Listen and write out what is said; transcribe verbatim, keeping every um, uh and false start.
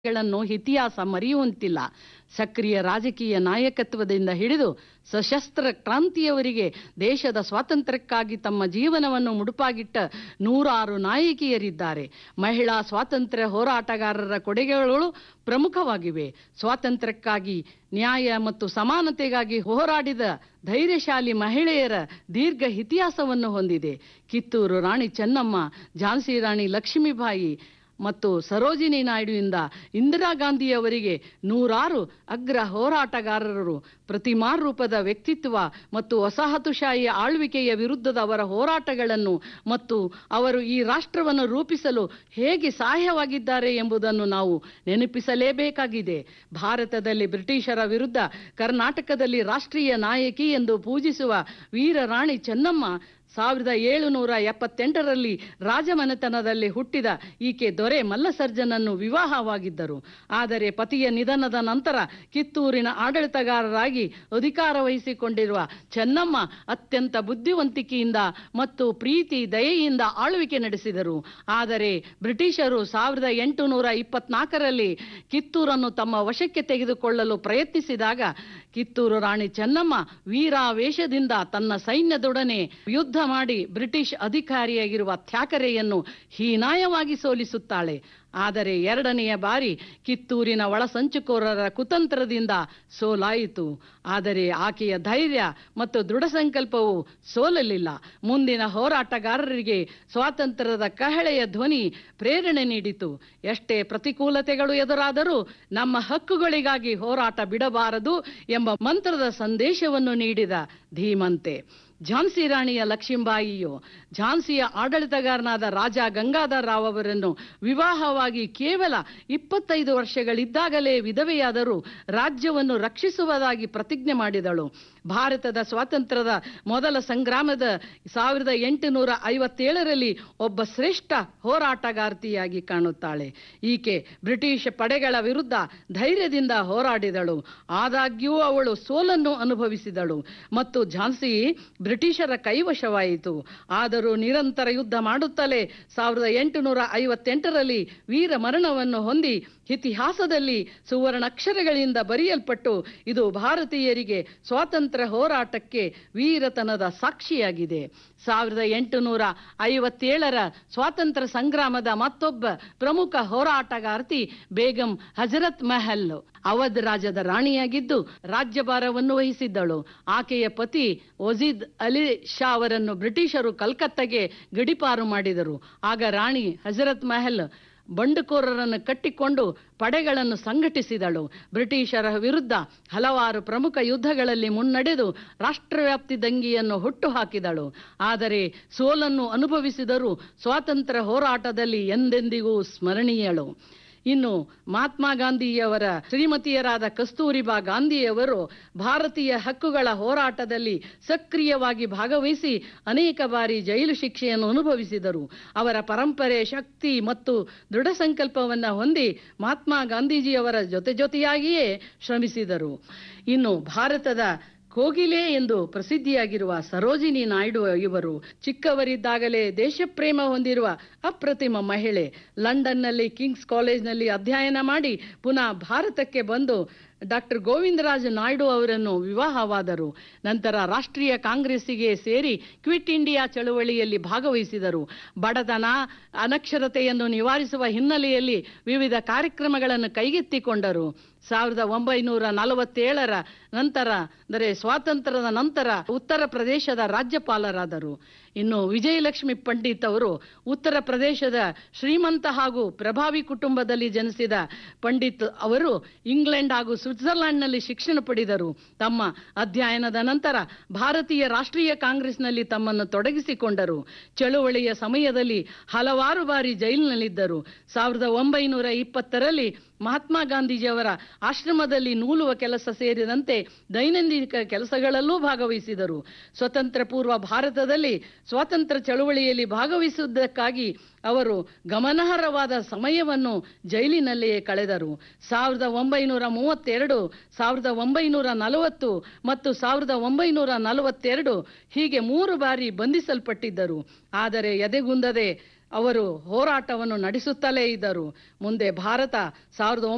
ಗಳನ್ನು ಇತಿಹಾಸ ಮರೆಯುವಂತಿಲ್ಲ. ಸಕ್ರಿಯ ರಾಜಕೀಯ ನಾಯಕತ್ವದಿಂದ ಹಿಡಿದು ಸಶಸ್ತ್ರ ಕ್ರಾಂತಿಯವರಿಗೆ ದೇಶದ ಸ್ವಾತಂತ್ರ್ಯಕ್ಕಾಗಿ ತಮ್ಮ ಜೀವನವನ್ನು ಮುಡುಪಾಗಿಟ್ಟ ನೂರಾರು ನಾಯಕಿಯರಿದ್ದಾರೆ. ಮಹಿಳಾ ಸ್ವಾತಂತ್ರ್ಯ ಹೋರಾಟಗಾರರ ಕೊಡುಗೆಗಳು ಪ್ರಮುಖವಾಗಿವೆ. ಸ್ವಾತಂತ್ರ್ಯಕ್ಕಾಗಿ, ನ್ಯಾಯ ಮತ್ತು ಸಮಾನತೆಗಾಗಿ ಹೋರಾಡಿದ ಧೈರ್ಯಶಾಲಿ ಮಹಿಳೆಯರ ದೀರ್ಘ ಇತಿಹಾಸವನ್ನು ಹೊಂದಿದೆ. ಕಿತ್ತೂರು ರಾಣಿ ಚೆನ್ನಮ್ಮ, ಝಾನ್ಸಿ ರಾಣಿ ಲಕ್ಷ್ಮೀಬಾಯಿ ಮತ್ತು ಸರೋಜಿನಿ ನಾಯ್ಡುವಿಂದ ಇಂದಿರಾ ಗಾಂಧಿಯವರಿಗೆ ನೂರಾರು ಅಗ್ರ ಹೋರಾಟಗಾರರು ಪ್ರತಿಮಾರೂಪದ ವ್ಯಕ್ತಿತ್ವ ಮತ್ತು ವಸಾಹತುಶಾಹಿ ಆಳ್ವಿಕೆಯ ವಿರುದ್ಧದ ಅವರ ಹೋರಾಟಗಳನ್ನು ಮತ್ತು ಅವರು ಈ ರಾಷ್ಟ್ರವನ್ನು ರೂಪಿಸಲು ಹೇಗೆ ಸಹಾಯವಾಗಿದ್ದಾರೆ ಎಂಬುದನ್ನು ನಾವು ನೆನಪಿಸಲೇಬೇಕಾಗಿದೆ. ಭಾರತದಲ್ಲಿ ಬ್ರಿಟಿಷರ ವಿರುದ್ಧ ಕರ್ನಾಟಕದಲ್ಲಿ ರಾಷ್ಟ್ರೀಯ ನಾಯಕಿ ಎಂದು ಪೂಜಿಸುವ ವೀರ ರಾಣಿ ಚೆನ್ನಮ್ಮ ಸಾವಿರದ ಏಳುನೂರ ಎಪ್ಪತ್ತೆಂಟರಲ್ಲಿ ರಾಜಮನೆತನದಲ್ಲಿ ಹುಟ್ಟಿದ ಈಕೆ ದೊರೆ ಮಲ್ಲಸರ್ಜನನ್ನು ವಿವಾಹವಾಗಿದ್ದರು. ಆದರೆ ಪತಿಯ ನಿಧನದ ನಂತರ ಕಿತ್ತೂರಿನ ಆಡಳಿತಗಾರರಾಗಿ ಅಧಿಕಾರ ವಹಿಸಿಕೊಂಡಿರುವ ಚೆನ್ನಮ್ಮ ಅತ್ಯಂತ ಬುದ್ಧಿವಂತಿಕೆಯಿಂದ ಮತ್ತು ಪ್ರೀತಿ ದಯೆಯಿಂದ ಆಳ್ವಿಕೆ ನಡೆಸಿದರು. ಆದರೆ ಬ್ರಿಟಿಷರು ಸಾವಿರದ ಎಂಟುನೂರ ಇಪ್ಪತ್ನಾಲ್ಕರಲ್ಲಿ ಕಿತ್ತೂರನ್ನು ತಮ್ಮ ವಶಕ್ಕೆ ತೆಗೆದುಕೊಳ್ಳಲು ಪ್ರಯತ್ನಿಸಿದಾಗ ಕಿತ್ತೂರು ರಾಣಿ ಚೆನ್ನಮ್ಮ ವೀರಾವೇಶದಿಂದ ತನ್ನ ಸೈನ್ಯದೊಡನೆ ಯುದ್ಧ ಮಾಡಿ ಬ್ರಿಟಿಷ್ ಅಧಿಕಾರಿಯಾಗಿರುವ ಥ್ಯಾಕರೆಯನ್ನು ಹೀನಾಯವಾಗಿ ಸೋಲಿಸುತ್ತಾಳೆ. ಆದರೆ ಎರಡನೆಯ ಬಾರಿ ಕಿತ್ತೂರಿನ ಒಳಸಂಚುಕೋರರ ಕುತಂತ್ರದಿಂದ ಸೋಲಾಯಿತು. ಆದರೆ ಆಕೆಯ ಧೈರ್ಯ ಮತ್ತು ದೃಢ ಸಂಕಲ್ಪವು ಸೋಲಲಿಲ್ಲ. ಮುಂದಿನ ಹೋರಾಟಗಾರರಿಗೆ ಸ್ವಾತಂತ್ರ್ಯದ ಕಹಳೆಯ ಧ್ವನಿ ಪ್ರೇರಣೆ ನೀಡಿತು. ಎಷ್ಟೇ ಪ್ರತಿಕೂಲತೆಗಳು ಎದುರಾದರೂ ನಮ್ಮ ಹಕ್ಕುಗಳಿಗಾಗಿ ಹೋರಾಟ ಬಿಡಬಾರದು ಎಂಬ ಮಂತ್ರದ ಸಂದೇಶವನ್ನು ನೀಡಿದ ಧೀಮಂತೆ. ಝಾನ್ಸಿ ರಾಣಿಯ ಲಕ್ಷ್ಮೀಬಾಯಿಯು ಝಾನ್ಸಿಯ ಆಡಳಿತಗಾರನಾದ ರಾಜ ಗಂಗಾಧರ ರಾವ್ ಅವರನ್ನು ವಿವಾಹವಾಗಿ ಕೇವಲ ಇಪ್ಪತ್ತೈದು ವರ್ಷಗಳಿದ್ದಾಗಲೇ ವಿಧವೆಯಾದರೂ ರಾಜ್ಯವನ್ನು ರಕ್ಷಿಸುವುದಾಗಿ ಪ್ರತಿಜ್ಞೆ ಮಾಡಿದಳು. ಭಾರತದ ಸ್ವಾತಂತ್ರ್ಯದ ಮೊದಲ ಸಂಗ್ರಾಮದ ಸಾವಿರದ ಎಂಟುನೂರ ಐವತ್ತೇಳರಲ್ಲಿ ಒಬ್ಬ ಶ್ರೇಷ್ಠ ಹೋರಾಟಗಾರ್ತಿಯಾಗಿ ಕಾಣುತ್ತಾಳೆ. ಈಕೆ ಬ್ರಿಟಿಷ್ ಪಡೆಗಳ ವಿರುದ್ಧ ಧೈರ್ಯದಿಂದ ಹೋರಾಡಿದಳು. ಆದಾಗ್ಯೂ ಅವಳು ಸೋಲನ್ನು ಅನುಭವಿಸಿದಳು ಮತ್ತು ಝಾನ್ಸಿ ಬ್ರಿಟಿಷರ ಕೈವಶವಾಯಿತು. ಆದರೂ ನಿರಂತರ ಯುದ್ಧ ಮಾಡುತ್ತಲೇ ಸಾವಿರದ ಎಂಟುನೂರ ಐವತ್ತೆಂಟರಲ್ಲಿ ವೀರ ಮರಣವನ್ನು ಹೊಂದಿ ಇತಿಹಾಸದಲ್ಲಿ ಸುವರ್ಣಾಕ್ಷರಗಳಿಂದ ಬರೆಯಲ್ಪಟ್ಟು ಇದು ಭಾರತೀಯರಿಗೆ ಸ್ವಾತಂತ್ರ್ಯ ಹೋರಾಟಕ್ಕೆ ವೀರತನದ ಸಾಕ್ಷಿಯಾಗಿದೆ. ಸಾವಿರದ ಎಂಟುನೂರ ಐವತ್ತೇಳರ ಸ್ವಾತಂತ್ರ್ಯ ಸಂಗ್ರಾಮದ ಮತ್ತೊಬ್ಬ ಪ್ರಮುಖ ಹೋರಾಟಗಾರ್ತಿ ಬೇಗಂ ಹಜರತ್ ಮಹಲ್ ಅವಧ್ ರಾಜದ ರಾಣಿಯಾಗಿದ್ದು ರಾಜ್ಯಭಾರವನ್ನು ವಹಿಸಿದ್ದಳು. ಆಕೆಯ ಪತಿ ವಜೀದ್ ಅಲಿ ಶಾ ಅವರನ್ನು ಬ್ರಿಟಿಷರು ಕಲ್ಕತ್ತಾಗೆ ಗಡೀಪಾರು ಮಾಡಿದರು. ಆಗ ರಾಣಿ ಹಜರತ್ ಮಹಲ್ ಬಂಡುಕೋರರನ್ನು ಕಟ್ಟಿಕೊಂಡು ಪಡೆಗಳನ್ನು ಸಂಘಟಿಸಿದಳು. ಬ್ರಿಟಿಷರ ವಿರುದ್ಧ ಹಲವಾರು ಪ್ರಮುಖ ಯುದ್ಧಗಳಲ್ಲಿ ಮುನ್ನಡೆದು ರಾಷ್ಟ್ರವ್ಯಾಪ್ತಿ ದಂಗೆಯನ್ನು ಹುಟ್ಟುಹಾಕಿದಳು. ಆದರೆ ಸೋಲನ್ನು ಅನುಭವಿಸಿದರೂ ಸ್ವಾತಂತ್ರ್ಯ ಹೋರಾಟದಲ್ಲಿ ಎಂದೆಂದಿಗೂ ಸ್ಮರಣೀಯಳು. ಇನ್ನು ಮಹಾತ್ಮ ಗಾಂಧಿಯವರ ಶ್ರೀಮತಿಯರಾದ ಕಸ್ತೂರಿಬಾ ಗಾಂಧಿಯವರು ಭಾರತೀಯ ಹಕ್ಕುಗಳ ಹೋರಾಟದಲ್ಲಿ ಸಕ್ರಿಯವಾಗಿ ಭಾಗವಹಿಸಿ ಅನೇಕ ಬಾರಿ ಜೈಲು ಶಿಕ್ಷೆಯನ್ನು ಅನುಭವಿಸಿದರು. ಅವರ ಪರಂಪರೆ, ಶಕ್ತಿ ಮತ್ತು ದೃಢ ಸಂಕಲ್ಪವನ್ನು ಹೊಂದಿ ಮಹಾತ್ಮ ಗಾಂಧೀಜಿಯವರ ಜೊತೆ ಜೊತೆಯಾಗಿಯೇ ಶ್ರಮಿಸಿದರು. ಇನ್ನು ಭಾರತದ ಕೋಗಿಲೆ ಎಂದು ಪ್ರಸಿದ್ಧಿಯಾಗಿರುವ ಸರೋಜಿನಿ ನಾಯ್ಡು ಇವರು ಚಿಕ್ಕವರಿದ್ದಾಗಲೇ ದೇಶಪ್ರೇಮ ಹೊಂದಿರುವ ಅಪ್ರತಿಮ ಮಹಿಳೆ. ಲಂಡನ್ನಲ್ಲಿ ಕಿಂಗ್ಸ್ ಕಾಲೇಜ್ನಲ್ಲಿ ಅಧ್ಯಯನ ಮಾಡಿ ಪುನಃ ಭಾರತಕ್ಕೆ ಬಂದು ಡಾಕ್ಟರ್ ಗೋವಿಂದರಾಜ ನಾಯ್ಡು ಅವರನ್ನು ವಿವಾಹವಾದರು. ನಂತರ ರಾಷ್ಟ್ರೀಯ ಕಾಂಗ್ರೆಸ್ಸಿಗೆ ಸೇರಿ ಕ್ವಿಟ್ ಇಂಡಿಯಾ ಚಳವಳಿಯಲ್ಲಿ ಭಾಗವಹಿಸಿದರು. ಬಡತನ, ಅನಕ್ಷರತೆಯನ್ನು ನಿವಾರಿಸುವ ಹಿನ್ನೆಲೆಯಲ್ಲಿ ವಿವಿಧ ಕಾರ್ಯಕ್ರಮಗಳನ್ನು ಕೈಗೆತ್ತಿಕೊಂಡರು. ಸಾವಿರದ ಒಂಬೈನೂರ ನಲವತ್ತೇಳರ ನಂತರ ಅಂದರೆ ಸ್ವಾತಂತ್ರ್ಯದ ನಂತರ ಉತ್ತರ ಪ್ರದೇಶದ ರಾಜ್ಯಪಾಲರಾದರು. ಇನ್ನು ವಿಜಯಲಕ್ಷ್ಮಿ ಪಂಡಿತ್ ಅವರು ಉತ್ತರ ಪ್ರದೇಶದ ಶ್ರೀಮಂತ ಹಾಗೂ ಪ್ರಭಾವಿ ಕುಟುಂಬದಲ್ಲಿ ಜನಿಸಿದ ಪಂಡಿತ್ ಅವರು ಇಂಗ್ಲೆಂಡ್ ಹಾಗೂ ಸ್ವಿಟ್ಜರ್ಲೆಂಡ್ನಲ್ಲಿ ಶಿಕ್ಷಣ ಪಡೆದರು. ತಮ್ಮ ಅಧ್ಯಯನದ ನಂತರ ಭಾರತೀಯ ರಾಷ್ಟ್ರೀಯ ಕಾಂಗ್ರೆಸ್ನಲ್ಲಿ ತಮ್ಮನ್ನು ತೊಡಗಿಸಿಕೊಂಡರು. ಚಳುವಳಿಯ ಸಮಯದಲ್ಲಿ ಹಲವಾರು ಬಾರಿ ಜೈಲಿನಲ್ಲಿದ್ದರು. ಸಾವಿರದ ಒಂಬೈನೂರ ಇಪ್ಪತ್ತರಲ್ಲಿ ಮಹಾತ್ಮ ಗಾಂಧೀಜಿಯವರ ಆಶ್ರಮದಲ್ಲಿ ನೂಲುವ ಕೆಲಸ ಸೇರಿದಂತೆ ದೈನಂದಿನ ಕೆಲಸಗಳಲ್ಲೂ ಭಾಗವಹಿಸಿದರು. ಸ್ವತಂತ್ರ ಪೂರ್ವ ಭಾರತದಲ್ಲಿ ಸ್ವಾತಂತ್ರ್ಯ ಚಳುವಳಿಯಲ್ಲಿ ಭಾಗವಹಿಸುವುದಕ್ಕಾಗಿ ಅವರು ಗಮನಾರ್ಹವಾದ ಸಮಯವನ್ನು ಜೈಲಿನಲ್ಲಿಯೇ ಕಳೆದರು. ಸಾವಿರದ ಒಂಬೈನೂರ ಮೂವತ್ತೆರಡು, ಸಾವಿರದ ಒಂಬೈನೂರ ನಲವತ್ತು ಮತ್ತು ಸಾವಿರದ ಒಂಬೈನೂರ ನಲವತ್ತೆರಡು ಹೀಗೆ ಮೂರು ಬಾರಿ ಬಂಧಿಸಲ್ಪಟ್ಟಿದ್ದರು. ಆದರೆ ಎದೆಗುಂದದೆ ಅವರು ಹೋರಾಟವನ್ನು ನಡೆಸುತ್ತಲೇ ಇದ್ದರು. ಮುಂದೆ ಭಾರತ ಸಾವಿರದ